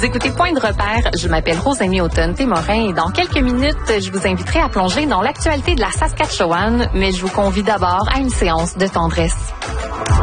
Vous écoutez Point de repère. Je m'appelle Rosemary Automne-Témorin et dans quelques minutes, je vous inviterai à plonger dans l'actualité de la Saskatchewan, mais je vous convie d'abord à une séance de tendresse.